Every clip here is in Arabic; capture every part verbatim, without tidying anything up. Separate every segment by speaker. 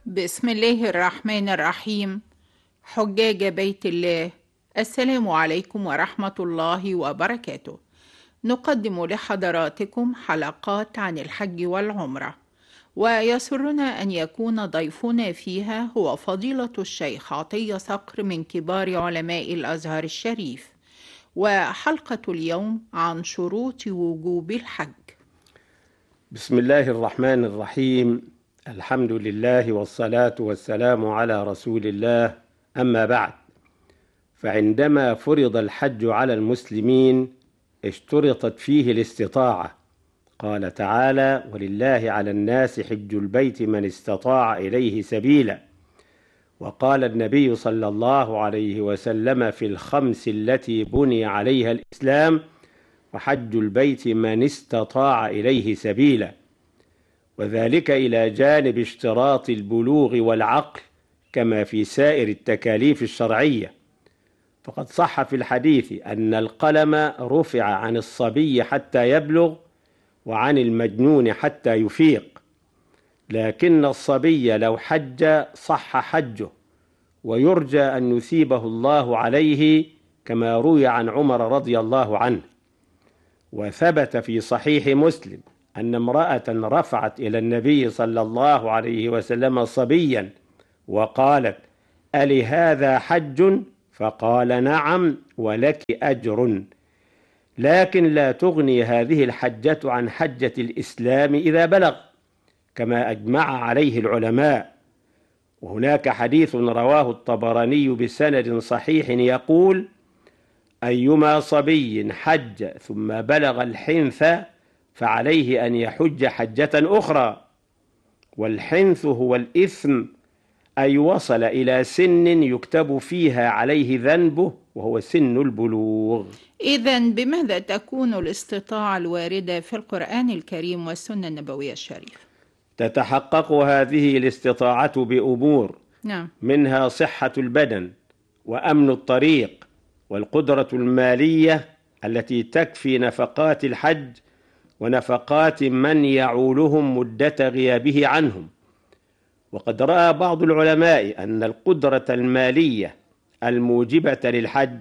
Speaker 1: بسم الله الرحمن الرحيم. حجاج بيت الله، السلام عليكم ورحمة الله وبركاته. نقدم لحضراتكم حلقات عن الحج والعمرة، ويسرنا أن يكون ضيفنا فيها هو فضيلة الشيخ عطية صقر من كبار علماء الأزهر الشريف. وحلقة اليوم عن شروط وجوب الحج.
Speaker 2: بسم الله الرحمن الرحيم. الحمد لله والصلاة والسلام على رسول الله، أما بعد، فعندما فرض الحج على المسلمين اشترطت فيه الاستطاعة. قال تعالى: ولله على الناس حج البيت من استطاع إليه سبيلا. وقال النبي صلى الله عليه وسلم في الخمس التي بني عليها الإسلام: وحج البيت من استطاع إليه سبيلا، وذلك إلى جانب اشتراط البلوغ والعقل كما في سائر التكاليف الشرعية. فقد صح في الحديث أن القلم رفع عن الصبي حتى يبلغ وعن المجنون حتى يفيق، لكن الصبي لو حج صح حجه، ويرجى أن يثيبه الله عليه كما روي عن عمر رضي الله عنه. وثبت في صحيح مسلم أن امرأة رفعت إلى النبي صلى الله عليه وسلم صبيا وقالت: ألهذا حج؟ فقال: نعم ولك أجر، لكن لا تغني هذه الحجة عن حجة الإسلام إذا بلغ، كما أجمع عليه العلماء. وهناك حديث رواه الطبراني بسند صحيح يقول: أيما صبي حج ثم بلغ الحنث فعليه أن يحج حجة أخرى. والحنث هو الإثم، أي وصل إلى سن يكتب فيها عليه ذنبه، وهو سن البلوغ.
Speaker 1: إذن بماذا تكون الاستطاعة الواردة في القرآن الكريم والسنة النبوية الشريفة؟
Speaker 2: تتحقق هذه الاستطاعة بأمور،
Speaker 1: نعم.
Speaker 2: منها صحة البدن، وأمن الطريق، والقدرة المالية التي تكفي نفقات الحج ونفقات من يعولهم مدة غيابه عنهم. وقد رأى بعض العلماء أن القدرة المالية الموجبة للحج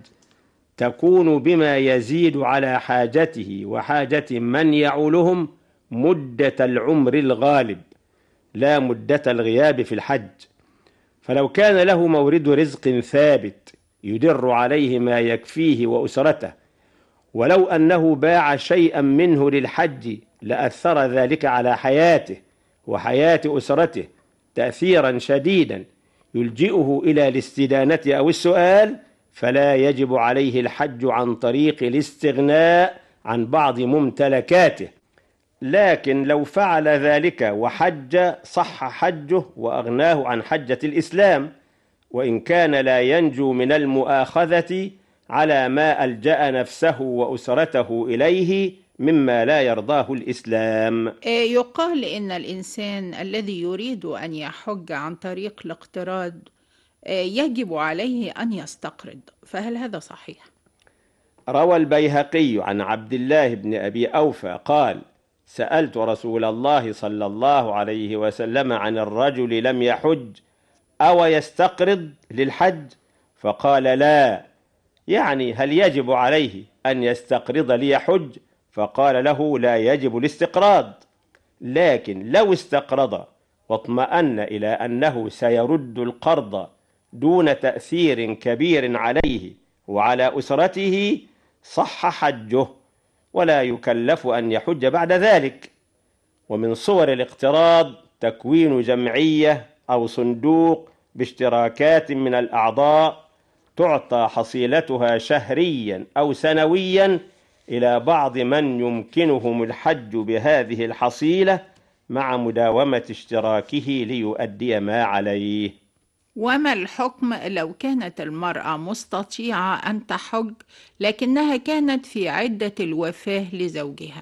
Speaker 2: تكون بما يزيد على حاجته وحاجة من يعولهم مدة العمر الغالب، لا مدة الغياب في الحج. فلو كان له مورد رزق ثابت يدر عليه ما يكفيه وأسرته، ولو أنه باع شيئا منه للحج لأثر ذلك على حياته وحياة أسرته تأثيرا شديدا يلجئه إلى الاستدانة أو السؤال، فلا يجب عليه الحج عن طريق الاستغناء عن بعض ممتلكاته. لكن لو فعل ذلك وحج صح حجه وأغناه عن حجة الإسلام، وإن كان لا ينجو من المؤاخذة على ما ألجأ نفسه وأسرته إليه مما لا يرضاه الإسلام.
Speaker 1: يقال إن الإنسان الذي يريد أن يحج عن طريق الاقتراض يجب عليه أن يستقرض، فهل هذا صحيح؟
Speaker 2: روى البيهقي عن عبد الله بن أبي أوفى قال: سألت رسول الله صلى الله عليه وسلم عن الرجل لم يحج أو يستقرض للحج؟ فقال: لا، يعني هل يجب عليه أن يستقرض ليحج؟ فقال له: لا يجب الاستقراض، لكن لو استقرض واطمأن إلى أنه سيرد القرض دون تأثير كبير عليه وعلى أسرته صح حجه، ولا يكلف أن يحج بعد ذلك. ومن صور الاقتراض تكوين جمعية أو صندوق باشتراكات من الأعضاء تعطى حصيلتها شهريا أو سنويا إلى بعض من يمكنهم الحج بهذه الحصيلة مع مداومة اشتراكه ليؤدي ما عليه.
Speaker 1: وما الحكم لو كانت المرأة مستطيعة أن تحج لكنها كانت في عدة الوفاة لزوجها؟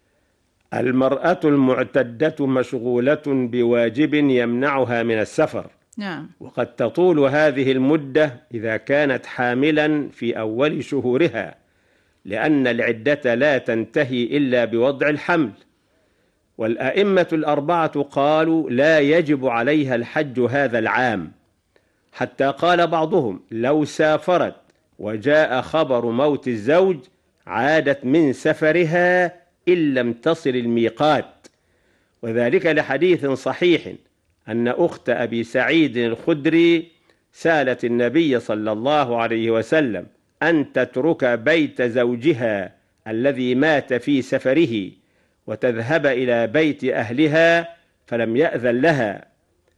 Speaker 2: المرأة المعتدة مشغولة بواجب يمنعها من السفر،
Speaker 1: نعم.
Speaker 2: وقد تطول هذه المدة إذا كانت حاملا في أول شهورها، لأن العدة لا تنتهي إلا بوضع الحمل. والأئمة الأربعة قالوا لا يجب عليها الحج هذا العام، حتى قال بعضهم لو سافرت وجاء خبر موت الزوج عادت من سفرها إن لم تصل الميقات، وذلك لحديث صحيح أن أخت أبي سعيد الخدري سالت النبي صلى الله عليه وسلم أن تترك بيت زوجها الذي مات في سفره وتذهب إلى بيت أهلها، فلم يأذن لها،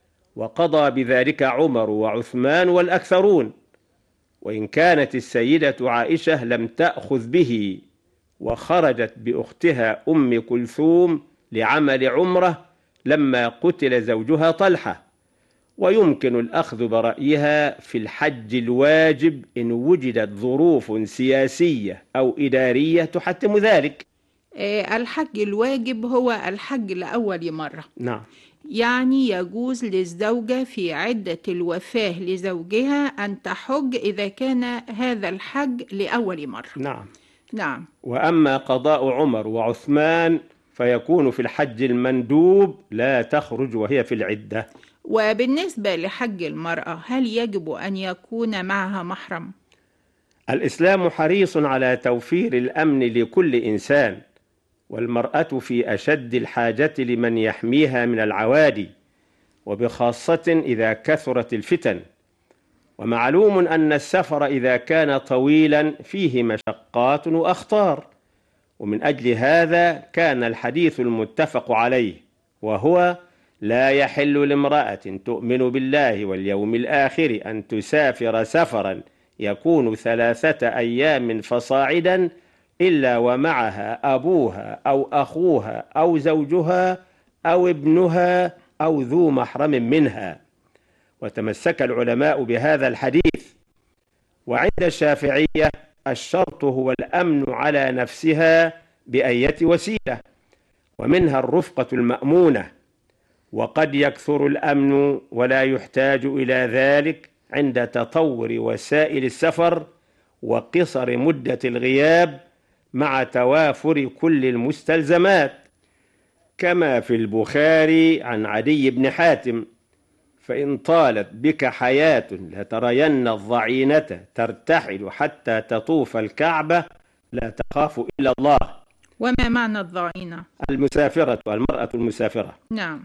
Speaker 2: وقضى بذلك عمر وعثمان والأكثرون، وإن كانت السيدة عائشة لم تأخذ به، وخرجت بأختها أم كلثوم لعمل عمرة لما قتل زوجها طلحة، ويمكن الأخذ برأيها في الحج الواجب إن وجدت ظروف سياسية أو إدارية تحتم ذلك.
Speaker 1: الحج الواجب هو الحج لأول مرة.
Speaker 2: نعم.
Speaker 1: يعني يجوز للزوجة في عدة الوفاة لزوجها أن تحج إذا كان هذا الحج لأول مرة.
Speaker 2: نعم.
Speaker 1: نعم.
Speaker 2: وأما قضاء عمر وعثمان فيكون في الحج المندوب، لا تخرج وهي في العدة.
Speaker 1: وبالنسبة لحج المرأة، هل يجب أن يكون معها محرم؟
Speaker 2: الإسلام حريص على توفير الأمن لكل إنسان، والمرأة في أشد الحاجة لمن يحميها من العوادي، وبخاصة إذا كثرت الفتن. ومعلوم أن السفر إذا كان طويلا فيه مشقات وأخطار، ومن أجل هذا كان الحديث المتفق عليه، وهو لا يحل لامرأة تؤمن بالله واليوم الآخر أن تسافر سفرا يكون ثلاثة أيام فصاعدا إلا ومعها أبوها أو أخوها أو زوجها أو ابنها أو ذو محرم منها. وتمسك العلماء بهذا الحديث. وعند الشافعية الشرط هو الأمن على نفسها بأية وسيلة، ومنها الرفقة المأمونة، وقد يكثر الأمن ولا يحتاج إلى ذلك عند تطور وسائل السفر وقصر مدة الغياب مع توافر كل المستلزمات، كما في البخاري عن عدي بن حاتم: فإن طالت بك حياة لترين الضعينة ترتحل حتى تطوف الكعبة لا تخاف إلا الله.
Speaker 1: وما معنى الضعينة؟
Speaker 2: المسافرة، المرأة المسافرة.
Speaker 1: نعم.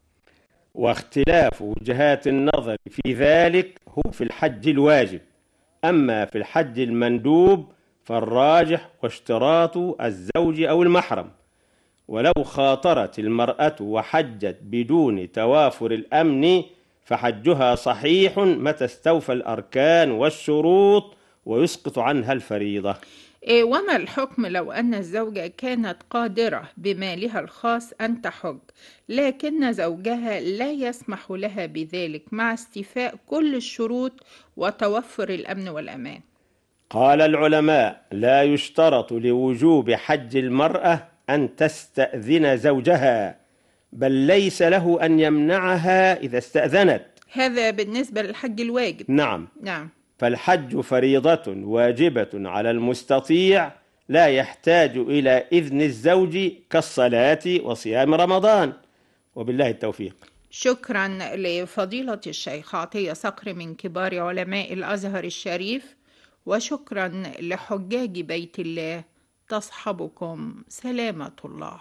Speaker 2: واختلاف وجهات النظر في ذلك هو في الحج الواجب، أما في الحج المندوب فالراجح واشتراط الزوج أو المحرم. ولو خاطرت المرأة وحجت بدون توافر الأمن فحجها صحيح متى استوفى الأركان والشروط ويسقط عنها الفريضة.
Speaker 1: وما الحكم لو أن الزوجة كانت قادرة بمالها الخاص أن تحج، لكن زوجها لا يسمح لها بذلك مع استيفاء كل الشروط وتوفر الأمن والأمان؟
Speaker 2: قال العلماء: لا يشترط لوجوب حج المرأة أن تستأذن زوجها، بل ليس له أن يمنعها إذا استأذنت.
Speaker 1: هذا بالنسبة للحج الواجب.
Speaker 2: نعم.
Speaker 1: نعم.
Speaker 2: فالحج فريضة واجبة على المستطيع، لا يحتاج إلى إذن الزوج كالصلاة وصيام رمضان، وبالله التوفيق.
Speaker 1: شكرا لفضيلة الشيخ عطية صقر من كبار علماء الأزهر الشريف، وشكرا لحجاج بيت الله. تصحبكم سلامة الله.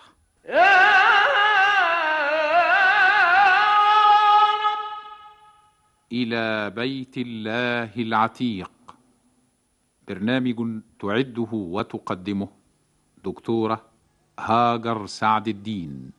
Speaker 3: إلى بيت الله العتيق، برنامج تعده وتقدمه دكتورة هاجر سعد الدين.